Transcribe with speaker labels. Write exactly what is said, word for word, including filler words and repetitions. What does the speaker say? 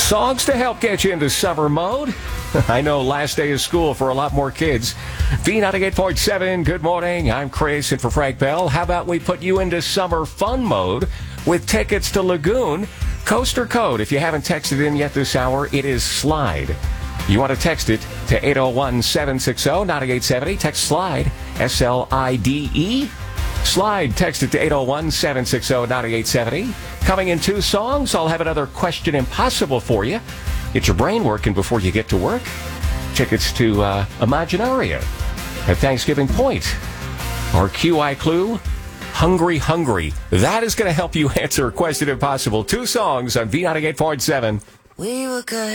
Speaker 1: Songs to help get you into summer mode. I know, last day of school for a lot more kids. V ninety-eight point seven, good morning. I'm Chris, and for Frank Bell, how about we put you into summer fun mode with tickets to Lagoon? Coaster code, if you haven't texted in yet this hour, it is SLIDE. You want to text it to eight oh one, seven six oh, nine eight seven oh. Text SLIDE, S L I D E. SLIDE, text it to eight oh one, seven six oh, nine eight seven oh. Coming in two songs, I'll have another Question Impossible for you. Get your brain working before you get to work. Tickets to uh, Imaginaria at Thanksgiving Point. Our Q I clue, Hungry Hungry. That is going to help you answer Question Impossible. Two songs on V ninety-eight point seven.
Speaker 2: We were good.